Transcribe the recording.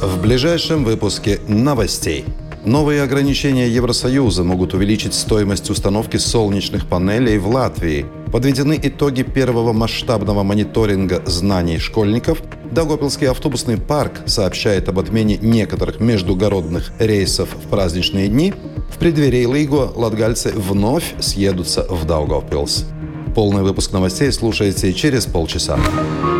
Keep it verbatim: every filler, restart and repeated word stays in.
в ближайшем выпуске новостей. Новые ограничения Евросоюза могут увеличить стоимость установки солнечных панелей в Латвии. Подведены итоги первого масштабного мониторинга знаний школьников. Даугавпилский автобусный парк сообщает об отмене некоторых междугородных рейсов в праздничные дни. В преддверии Лиго латгальцы вновь съедутся в Даугавпилс. Полный выпуск новостей слушайте через полчаса.